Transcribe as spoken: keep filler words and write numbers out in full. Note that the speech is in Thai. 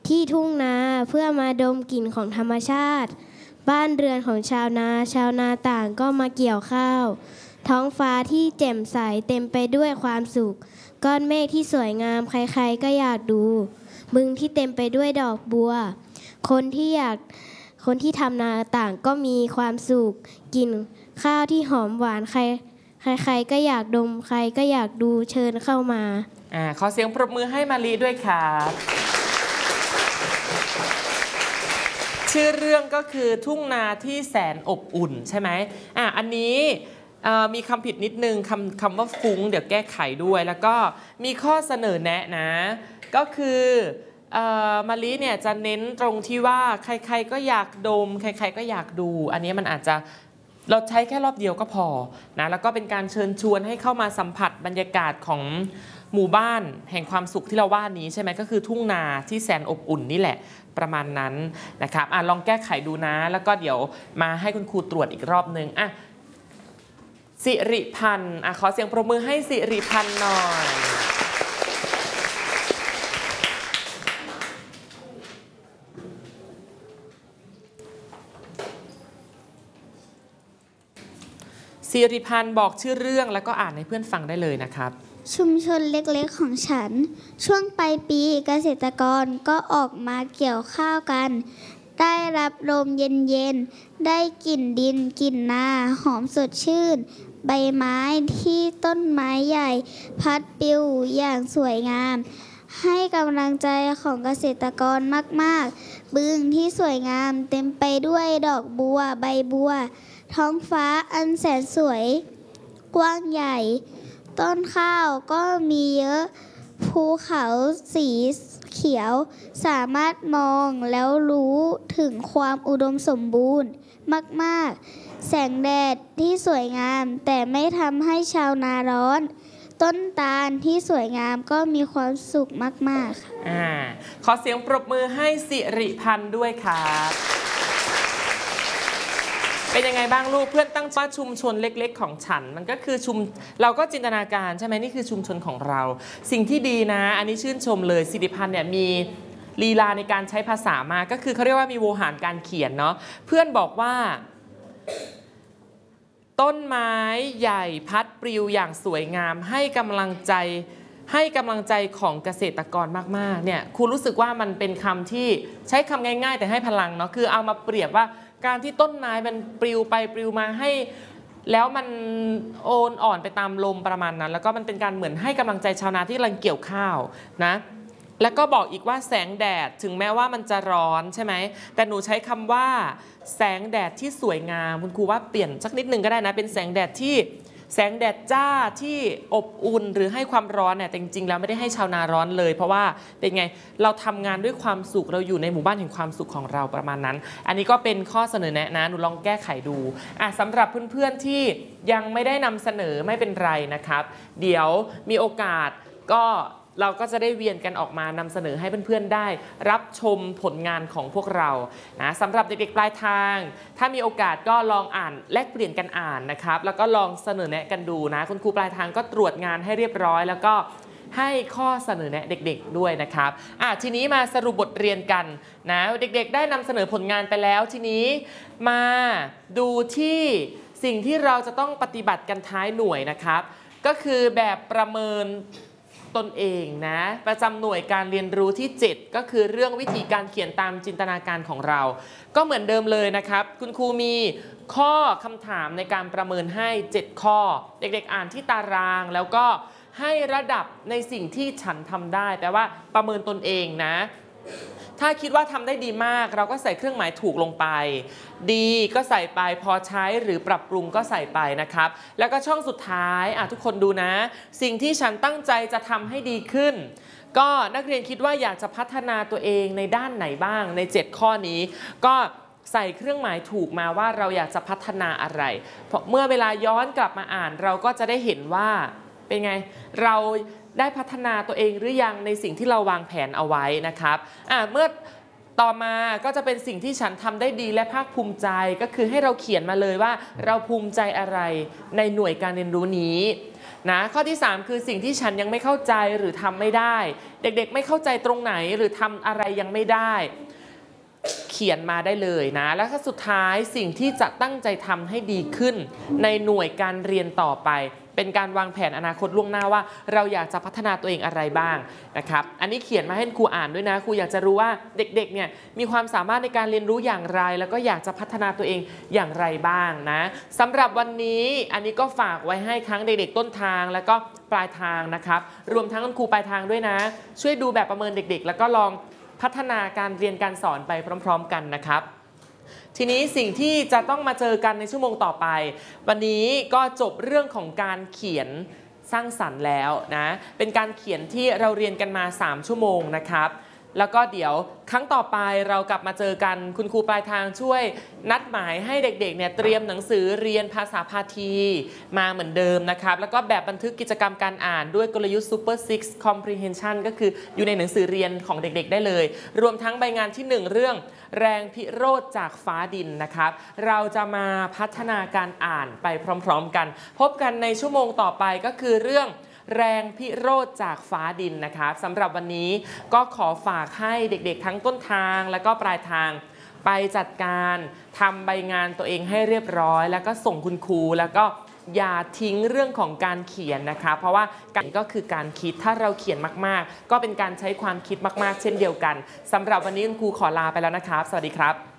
ที่ทุ่งนาเพื่อมาดมกลิ่นของธรรมชาติบ้านเรือนของชาวนาชาวนาต่างก็มาเกี่ยวข้าวท้องฟ้าที่แจ่มใสเต็มไปด้วยความสุขก้อนเมฆที่สวยงามใครๆก็อยากดูบึงที่เต็มไปด้วยดอกบัวคนที่อยากคนที่ทำนาต่างก็มีความสุขกินข้าวที่หอมหวานใครใครๆก็อยากดมใครก็อยากดูเชิญเข้ามาอ่าขอเสียงปรบมือให้มาลีด้วยครับชื่อเรื่องก็คือทุ่งนาที่แสนอบอุ่นใช่ไหมอ่ะอันนี้มีคำผิดนิดนึงคำคำว่าฟุ้งเดี๋ยวแก้ไขด้วยแล้วก็มีข้อเสนอแนะนะก็คือมาลีเนี่ยจะเน้นตรงที่ว่าใครๆก็อยากดมใครๆก็อยากดูอันนี้มันอาจจะเราใช้แค่รอบเดียวก็พอนะแล้วก็เป็นการเชิญชวนให้เข้ามาสัมผัสบรรยากาศของหมู่บ้านแห่งความสุขที่เราว่านี้ใช่ไหมก็คือทุ่งนาที่แสนอบอุ่นนี่แหละประมาณนั้นนะครับอ่ะลองแก้ไขดูนะแล้วก็เดี๋ยวมาให้คุณครูตรวจอีกรอบนึงอ่ะสิริพันธ์อ่ะขอเสียงปรบมือให้สิริพันธ์หน่อยสิริพันธ์บอกชื่อเรื่องแล้วก็อ่านให้เพื่อนฟังได้เลยนะครับชุมชนเล็กๆของฉันช่วงปลายปีเกษตรกรก็ออกมาเกี่ยวข้าวกันได้รับลมเย็นๆได้กลิ่นดินกลิ่นนาหอมสดชื่นใบไม้ที่ต้นไม้ใหญ่พัดปลิวอย่างสวยงามให้กำลังใจของเกษตรกรมากๆบึงที่สวยงามเต็มไปด้วยดอกบัวใบบัวท้องฟ้าอันแสนสวยกว้างใหญ่ต้นข้าวก็มีเยอะภูเขาสีเขียวสามารถมองแล้วรู้ถึงความอุดมสมบูรณ์มากๆแสงแดดที่สวยงามแต่ไม่ทำให้ชาวนาร้อนต้นตาลที่สวยงามก็มีความสุขมากๆค่ะอ่าขอเสียงปรบมือให้สิริพันธ์ด้วยครับเป็นยังไงบ้างลูกเพื่อนตั้งว่าชุมชนเล็กๆของฉันมันก็คือชุมเราก็จินตนาการใช่ไหมนี่คือชุมชนของเราสิ่งที่ดีนะอันนี้ชื่นชมเลยสิริพันธ์เนี่ยมีลีลาในการใช้ภาษามาก็คือเขาเรียกว่ามีโวหารการเขียนเนาะเพื่อนบอกว่าต้นไม้ใหญ่พัดปลิวอย่างสวยงามให้กำลังใจให้กำลังใจของเกษตรกรมากๆเนี่ยครูรู้สึกว่ามันเป็นคำที่ใช้คำง่ายๆแต่ให้พลังเนาะคือเอามาเปรียบว่าการที่ต้นไม้มันปลิวไปปลิวมาให้แล้วมันโอนอ่อนไปตามลมประมาณนั้นแล้วก็มันเป็นการเหมือนให้กำลังใจชาวนาที่กำลังเกี่ยวข้าวนะแล้วก็บอกอีกว่าแสงแดดถึงแม้ว่ามันจะร้อนใช่ไหมแต่หนูใช้คำว่าแสงแดดที่สวยงามคุณครูว่าเปลี่ยนสักนิดนึงก็ได้นะเป็นแสงแดดที่แสงแดดจ้าที่อบอุ่นหรือให้ความร้อนเนี่ยแต่จริงๆแล้วไม่ได้ให้ชาวนาร้อนเลยเพราะว่าเป็นไงเราทำงานด้วยความสุขเราอยู่ในหมู่บ้านแห่งความสุขของเราประมาณนั้นอันนี้ก็เป็นข้อเสนอแนะนะหนูลองแก้ไขดูอ่ะสำหรับเพื่อนๆที่ยังไม่ได้นำเสนอไม่เป็นไรนะครับเดี๋ยวมีโอกาสก็เราก็จะได้เวียนกันออกมานำเสนอให้เพื่อนๆได้รับชมผลงานของพวกเรานะสำหรับเด็กๆปลายทางถ้ามีโอกาสก็ลองอ่านแลกเปลี่ยนกันอ่านนะครับแล้วก็ลองเสนอแนะกันดูนะคุณครูปลายทางก็ตรวจงานให้เรียบร้อยแล้วก็ให้ข้อเสนอแนะเด็กๆด้วยนะครับอ่ะทีนี้มาสรุปบทเรียนกันนะเด็กๆได้นำเสนอผลงานไปแล้วทีนี้มาดูที่สิ่งที่เราจะต้องปฏิบัติกันท้ายหน่วยนะครับก็คือแบบประเมินตนเองนะประจำหน่วยการเรียนรู้ที่เจ็ดก็คือเรื่องวิธีการเขียนตามจินตนาการของเราก็เหมือนเดิมเลยนะครับคุณครูมีข้อคำถามในการประเมินให้เจ็ดข้อเด็กๆอ่านที่ตารางแล้วก็ให้ระดับในสิ่งที่ฉันทำได้แปลว่าประเมินตนเองนะถ้าคิดว่าทำได้ดีมากเราก็ใส่เครื่องหมายถูกลงไปดีก็ใส่ไปพอใช้หรือปรับปรุงก็ใส่ไปนะครับแล้วก็ช่องสุดท้ายอ่ะทุกคนดูนะสิ่งที่ฉันตั้งใจจะทำให้ดีขึ้นก็นักเรียนคิดว่าอยากจะพัฒนาตัวเองในด้านไหนบ้างในเจ็ดข้อนี้ก็ใส่เครื่องหมายถูกมาว่าเราอยากจะพัฒนาอะไรเพราะเมื่อเวลาย้อนกลับมาอ่านเราก็จะได้เห็นว่าเป็นไงเราได้พัฒนาตัวเองหรือยังในสิ่งที่เราวางแผนเอาไว้นะครับอ่ะเมื่อต่อมาก็จะเป็นสิ่งที่ฉันทำได้ดีและภาคภูมิใจก็คือให้เราเขียนมาเลยว่าเราภูมิใจอะไรในหน่วยการเรียนรู้นี้นะข้อที่สามคือสิ่งที่ฉันยังไม่เข้าใจหรือทำไม่ได้เด็กๆไม่เข้าใจตรงไหนหรือทำอะไรยังไม่ได้เขียนมาได้เลยนะแล้วก็สุดท้ายสิ่งที่จะตั้งใจทำให้ดีขึ้นในหน่วยการเรียนต่อไปเป็นการวางแผนอนาคตล่วงหน้าว่าเราอยากจะพัฒนาตัวเองอะไรบ้างนะครับอันนี้เขียนมาให้ครูอ่านด้วยนะครูอยากจะรู้ว่าเด็กๆเนี่ยมีความสามารถในการเรียนรู้อย่างไรแล้วก็อยากจะพัฒนาตัวเองอย่างไรบ้างนะสำหรับวันนี้อันนี้ก็ฝากไว้ให้ทั้งเด็กๆต้นทางแล้วก็ปลายทางนะครับรวมทั้งคุณครูปลายทางด้วยนะช่วยดูแบบประเมินเด็กๆแล้วก็ลองพัฒนาการเรียนการสอนไปพร้อมๆกันนะครับทีนี้สิ่งที่จะต้องมาเจอกันในชั่วโมงต่อไปวันนี้ก็จบเรื่องของการเขียนสร้างสรรค์แล้วนะเป็นการเขียนที่เราเรียนกันมาสามชั่วโมงนะครับแล้วก็เดี๋ยวครั้งต่อไปเรากลับมาเจอกันคุณครูปลายทางช่วยนัดหมายให้เด็กๆเนี่ยเตรียมหนังสือเรียนภาษาพาทีมาเหมือนเดิมนะครับแล้วก็แบบบันทึกกิจกรรมการอ่านด้วยกลยุทธ์ Super Six Comprehension ก็คืออยู่ในหนังสือเรียนของเด็กๆได้เลยรวมทั้งใบงานที่หนึ่งเรื่องแรงพิโรธจากฟ้าดินนะครับเราจะมาพัฒนาการอ่านไปพร้อมๆกันพบกันในชั่วโมงต่อไปก็คือเรื่องแรงพิโรธจากฟ้าดินนะครับสำหรับวันนี้ก็ขอฝากให้เด็กๆทั้งต้นทางและก็ปลายทางไปจัดการทำใบงานตัวเองให้เรียบร้อยแล้วก็ส่งคุณครูแล้วก็อย่าทิ้งเรื่องของการเขียนนะคะเพราะว่าการก็คือการคิดถ้าเราเขียนมากๆก็เป็นการใช้ความคิดมากๆเช่นเดียวกันสำหรับวันนี้คุณครูขอลาไปแล้วนะครับสวัสดีครับ